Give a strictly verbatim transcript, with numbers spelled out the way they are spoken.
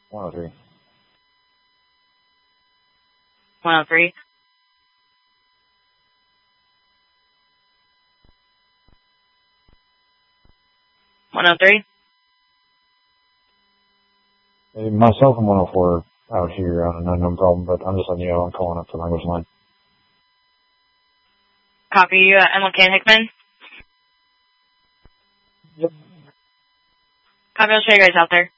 one oh three. one oh three. one oh three. Hey, myself and one oh four out here on an unknown problem, but I'm just letting you know I'm calling up the language line. Copy you, uh, M L K and Hickman. Yep. Copy, I'll show you guys out there.